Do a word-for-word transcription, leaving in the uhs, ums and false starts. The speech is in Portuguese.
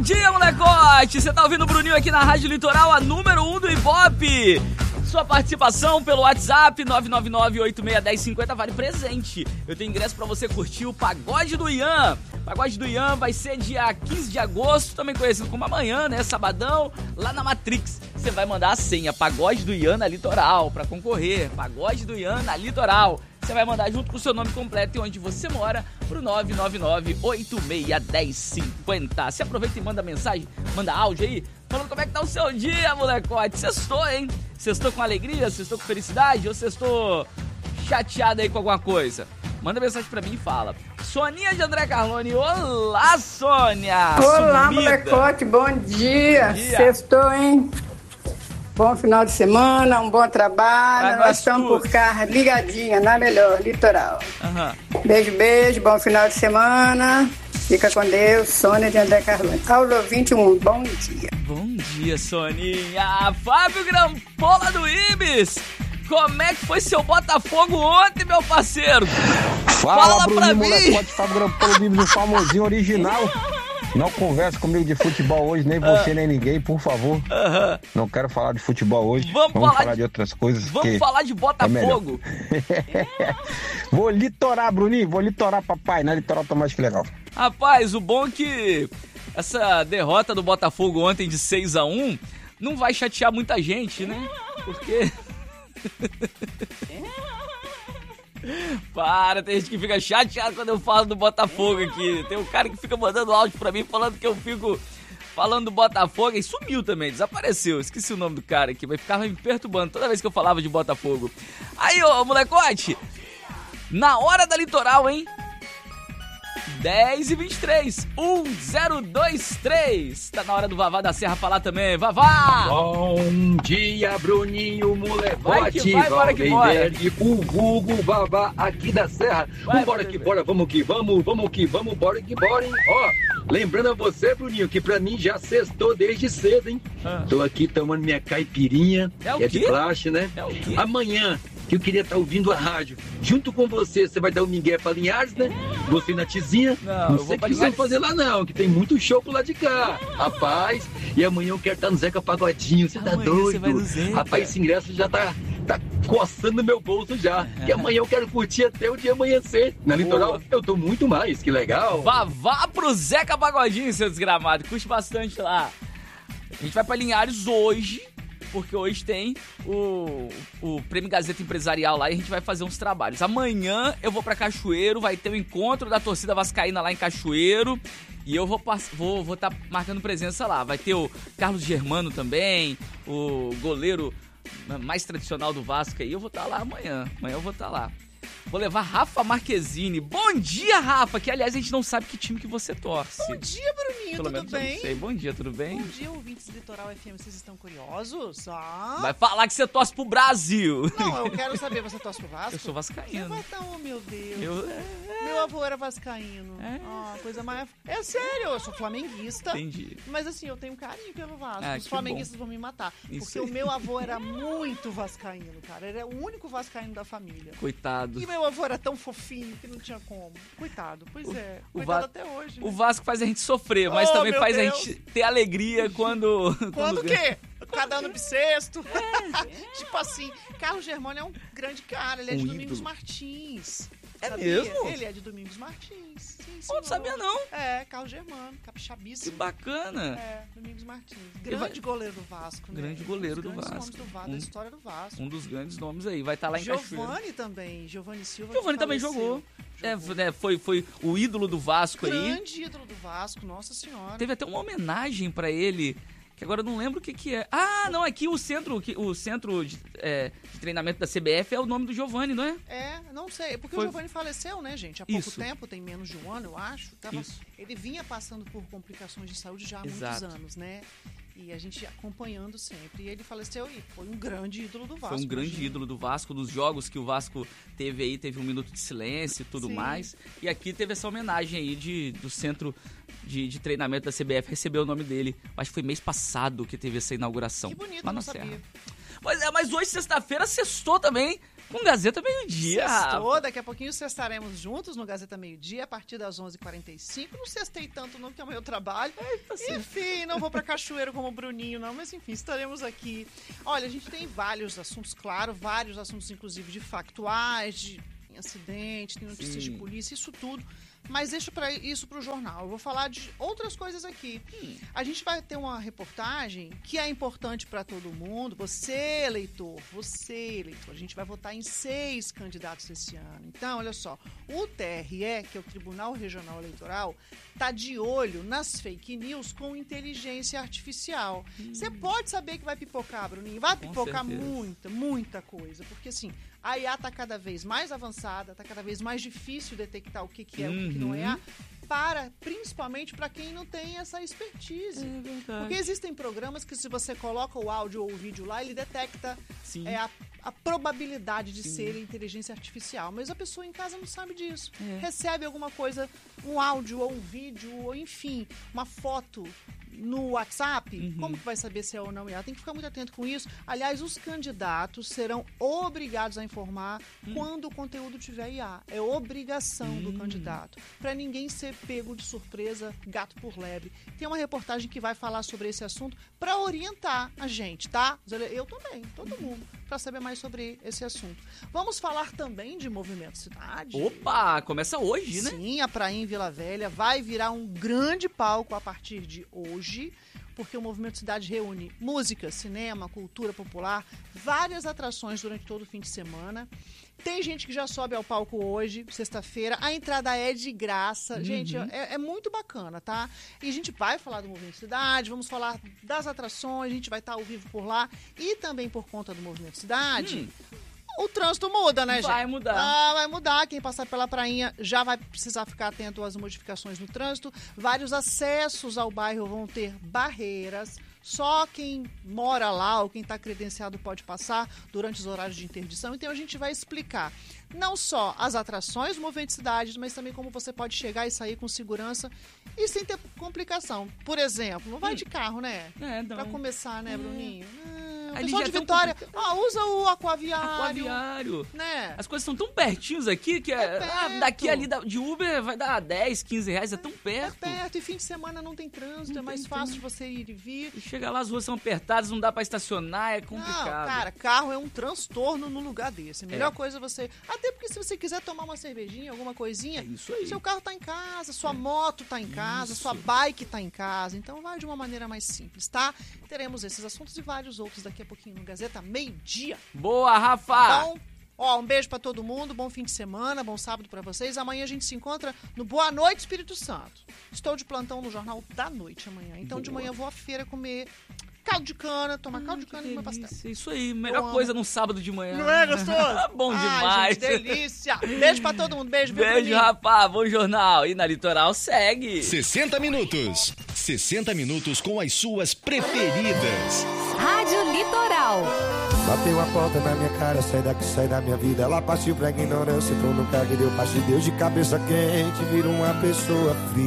dia, molecote! Você tá ouvindo o Bruninho aqui na Rádio Litoral, a número um do Ibope. Sua participação pelo WhatsApp nove nove nove, oito seis um zero, cinco zero vale presente. Eu tenho ingresso pra você curtir o Pagode do Ian. Pagode do Ian vai ser dia quinze de agosto, também conhecido como amanhã, né? Sabadão, lá na Matrix. Você vai mandar a senha, Pagode do Ian na Litoral, pra concorrer. Pagode do Ian na Litoral. Você vai mandar junto com o seu nome completo e onde você mora pro nove nove nove, oito seis um zero, cinco zero. Você aproveita e manda mensagem, manda áudio aí, falando como é que tá o seu dia, molecote. Sextou, hein? Sextou com alegria, sextou com felicidade ou sextou chateado aí com alguma coisa? Manda mensagem pra mim e fala. Soninha de André Carlone, olá, Sônia! Olá, Sumida. molecote, bom dia. Bom dia. Sextou, hein? Bom final de semana, um bom trabalho. Vai, Nós nós estamos tudo. por cá, ligadinha, na melhor, Litoral. Aham. Beijo, beijo, bom final de semana. Fica com Deus, Sônia de André Carlone. Ao ouvinte, um bom dia. Bom dia, Soninha. Fábio Grampola do Ibis. Como é que foi seu Botafogo ontem, meu parceiro? Fala, Fala pra Bruninho, mim. molecote, Fábio Grampola do Ibis, o famosinho original. Não converse comigo de futebol hoje, nem você, Ah. nem ninguém, por favor. Aham. Não quero falar de futebol hoje. Vamos Vamos, falar falar de- de outras coisas. Vamos que falar de é Botafogo. Vou litorar, Bruninho, vou litorar, papai. Na litoral tá mais que legal. Rapaz, o bom é que essa derrota do Botafogo ontem de seis a um não vai chatear muita gente, né? Porque... Para, tem gente que fica chateado quando eu falo do Botafogo aqui. Tem um cara que fica mandando áudio pra mim falando que eu fico falando do Botafogo e sumiu também, desapareceu. Esqueci o nome do cara aqui, vai ficar me perturbando toda vez que eu falava de Botafogo. Aí, ô molecote, na hora da Litoral, hein? dez e vinte e três, um zero dois três. Tá na hora do Vavá da Serra falar também. Vavá! Bom dia, Bruninho, molecote. Vai que vai, bora que bora. Valdeirante, o vulgo Vavá aqui da Serra. Vai, Vambora vai, que vai. bora, vamos que vamos, vamos que vamos, bora que bora, hein? Ó, lembrando a você, Bruninho, que pra mim já sextou desde cedo, hein? Ah. Tô aqui tomando minha caipirinha, É o que é de quê? praxe, né? É o quê? Amanhã, que eu queria estar ouvindo a rádio, junto com você, você vai dar o migué pra Linhares, né? Você na tizinha. Não, Não eu sei vou o pra que vocês vão Linhares. fazer lá não, que tem muito show pro lado de cá. Rapaz, e amanhã eu quero estar no Zeca Pagodinho, você tá Amanhã doido? você vai no Zeca. Rapaz, esse ingresso já tá, tá coçando no meu bolso já. E amanhã eu quero curtir até o dia amanhecer. Na Litoral eu tô muito mais, que legal. Vavá pro Zeca Pagodinho, seu desgramado. Curte bastante lá. A gente vai pra Linhares hoje, porque hoje tem o, o Prêmio Gazeta Empresarial lá e a gente vai fazer uns trabalhos. Amanhã eu vou pra Cachoeiro, vai ter o encontro da torcida vascaína lá em Cachoeiro e eu vou estar vou, vou tá marcando presença lá. Vai ter o Carlos Germano também, o goleiro mais tradicional do Vasco aí. Eu vou estar lá amanhã, amanhã eu vou estar lá. Vou levar Rafa Marquezine. Bom dia, Rafa, que aliás a gente não sabe que time que você torce. Bom dia, Bruninho, Pelo tudo menos eu não bem? sei. Bom dia, tudo bem? Bom dia, ouvintes do Litoral F M, vocês estão curiosos? Ah? Vai falar que você torce pro Brasil. Não, eu quero saber, você torce pro Vasco? Eu sou vascaíno. Vai tá, oh, meu Deus. Eu... Meu avô era vascaíno. É. Ah, coisa mais... É sério, eu sou flamenguista. Entendi. Mas assim, eu tenho carinho pelo Vasco. Ah, Os que flamenguistas vão me matar. Isso Porque aí. o meu avô era muito vascaíno, cara. Ele é o único vascaíno da família. Coitado. E meu avô era tão fofinho que não tinha como. Coitado, pois é. o Coitado Va- até hoje. O né? Vasco faz a gente sofrer, mas Oh, também meu faz a Deus. gente ter alegria quando... Quando o ganha. quê? Cada ano bissexto. Tipo assim, Carlos Germano é um grande cara, ele é de Um Domingos ídolo. Martins. É sabia? mesmo? Ele é de Domingos Martins. Sim, Pô, senhor. não sabia não. É, Carlos Germano, Que capixabíssimo. bacana. É, Domingos Martins. Ele Grande vai- goleiro do Vasco, né? Grande goleiro Um dos do grandes Vasco. nomes do Vasco, Um- da história do Vasco. Um dos grandes nomes aí. Vai estar lá em Cachoeiro. Giovani também, Giovani Silva. Giovani que também faleceu. jogou. É, Jogou. né, foi, foi o ídolo do Vasco aí. Grande ídolo do Vasco, nossa senhora. Teve até uma homenagem pra ele, que agora eu não lembro o que que é. Ah, não, aqui o centro, que- o centro de, é, de treinamento da C B F é o nome do Giovani, não é? É, não sei, porque Foi- o Giovani faleceu, né, gente? Há pouco Isso. tempo, tem menos de um ano, eu acho. Tava- Isso. Ele vinha passando por complicações de saúde já há Exato. muitos anos, né? E a gente acompanhando sempre. E ele faleceu e foi um grande ídolo do Vasco. Foi um grande imagina. ídolo do Vasco, dos jogos que o Vasco teve aí, teve um minuto de silêncio e tudo Sim. mais. E aqui teve essa homenagem aí de, do centro de, de treinamento da C B F, recebeu o nome dele. Acho que foi mês passado que teve essa inauguração. Que bonito, lá eu na não Serra. sabia. Pois é, mas hoje, sexta-feira, sextou também. Com Gazeta Meio-Dia. Sextou, daqui a pouquinho sextaremos juntos no Gazeta Meio-Dia, a partir das onze e quarenta e cinco. Não sextei tanto não, que amanhã eu trabalho. Enfim, não vou pra Cachoeiro como o Bruninho, não, mas enfim, estaremos aqui. Olha, a gente tem vários assuntos, claro, vários assuntos, inclusive, de factuais, de acidente, tem notícias de polícia, isso tudo. Mas deixa pra, isso para o jornal. Eu vou falar de outras coisas aqui. Hum. A gente vai ter uma reportagem que é importante para todo mundo. Você, eleitor, você, eleitor. A gente vai votar em seis candidatos esse ano. Então, olha só. O T R E, que é o Tribunal Regional Eleitoral, está de olho nas fake news com inteligência artificial. Você hum. pode saber que vai pipocar, Bruninho. Vai com pipocar certeza. muita, muita coisa. Porque, assim, a I A está cada vez mais avançada, está cada vez mais difícil detectar o que, que é uhum. o que, que não é, para, principalmente para quem não tem essa expertise. É Porque existem programas que, se você coloca o áudio ou o vídeo lá, ele detecta é, a, a probabilidade de Sim. ser inteligência artificial. Mas a pessoa em casa não sabe disso. É. Recebe alguma coisa, um áudio ou um vídeo, ou enfim, uma foto no WhatsApp, uhum. como que vai saber se é ou não I A? Tem que ficar muito atento com isso. Aliás, os candidatos serão obrigados a informar hum. quando o conteúdo tiver I A. É obrigação hum. do candidato. Para ninguém ser pego de surpresa, gato por lebre. Tem uma reportagem que vai falar sobre esse assunto para orientar a gente, tá? Eu também, todo mundo, para saber mais sobre esse assunto. Vamos falar também de Movimento Cidade. Opa, começa hoje, né? Sim, a Prainha em Vila Velha vai virar um grande palco a partir de hoje. Porque o Movimento Cidade reúne música, cinema, cultura popular, várias atrações durante todo o fim de semana. Tem gente que já sobe ao palco hoje, sexta-feira. A entrada é de graça. Uhum. Gente, é, é muito bacana, tá? E a gente vai falar do Movimento Cidade, vamos falar das atrações, a gente vai estar ao vivo por lá. E também por conta do Movimento Cidade... Hum. O trânsito muda, né, gente? Vai mudar. Ah, vai mudar. Quem passar pela prainha já vai precisar ficar atento às modificações no trânsito. Vários acessos ao bairro vão ter barreiras. Só quem mora lá ou quem está credenciado pode passar durante os horários de interdição. Então a gente vai explicar não só as atrações do Movimento Cidade, mas também como você pode chegar e sair com segurança e sem ter complicação. Por exemplo, não vai de carro, né? É, não. Pra começar, né, Bruninho? É. O pessoal de Vitória, ah, usa o aquaviário. Aquaviário. Né? As coisas estão tão pertinhos aqui que é, é ah, daqui ali de Uber vai dar dez, quinze reais, é tão perto. É perto, e fim de semana não tem trânsito, não é mais tem fácil de você ir e vir. E chega lá, as ruas são apertadas, não dá pra estacionar, é complicado. Não, cara, carro é um transtorno no lugar desse. A melhor é. coisa é você... Até porque se você quiser tomar uma cervejinha, alguma coisinha, é isso aí. Seu carro tá em casa, sua é. moto tá em casa, isso. sua bike tá em casa. Então vai de uma maneira mais simples, tá? Teremos esses assuntos e vários outros daqui a pouquinho no Gazeta Meio-Dia. Boa, Rafa! Então, ó, um beijo pra todo mundo, bom fim de semana, bom sábado pra vocês. Amanhã a gente se encontra no Boa Noite Espírito Santo. Estou de plantão no Jornal da Noite amanhã. Então Boa. de manhã eu vou à feira comer caldo de cana, tomar caldo de cana e comer pastel. Isso aí, melhor coisa num sábado de manhã. Não é gostoso? Bom Ai, demais. Gente, delícia. Beijo pra todo mundo, beijo. Beijo, rapaz, bom jornal. E na Litoral segue. sessenta minutos. sessenta minutos com as suas preferidas. Rádio Litoral. Bateu a porta na minha cara, sai daqui, sai da minha vida. Ela partiu pra ignorância, então nunca que deu parte de Deus de cabeça quente, vira uma pessoa fria.